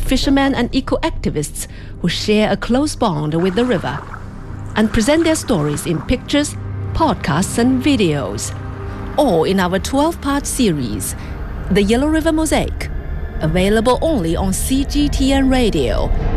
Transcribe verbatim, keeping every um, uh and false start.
fishermen and eco-activists who share a close bond with the river and present their stories in pictures, podcasts and videos, all in our twelve-part series, The Yellow River Mosaic, available only on C G T N Radio.